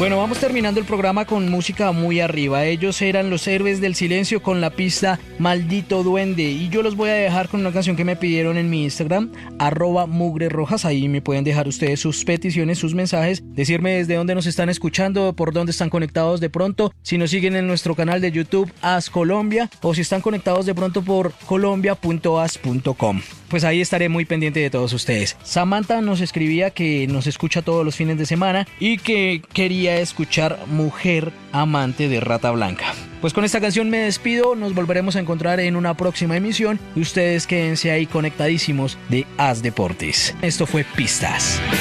Bueno, vamos terminando el programa con música muy arriba. Ellos eran Los Héroes del Silencio con la pista Maldito Duende. Y yo los voy a dejar con una canción que me pidieron en mi Instagram, @mugrerojas. Ahí me pueden dejar ustedes sus peticiones, sus mensajes, decirme desde dónde nos están escuchando, por dónde están conectados de pronto, si nos siguen en nuestro canal de YouTube As Colombia, o si están conectados de pronto por colombia.as.com. Pues ahí estaré muy pendiente de todos ustedes. Samantha nos escribía que nos escucha todos los fines de semana y que quería escuchar Mujer Amante de Rata Blanca. Pues con esta canción me despido, nos volveremos a encontrar en una próxima emisión y ustedes quédense ahí conectadísimos de As Deportes. Esto fue Pistas.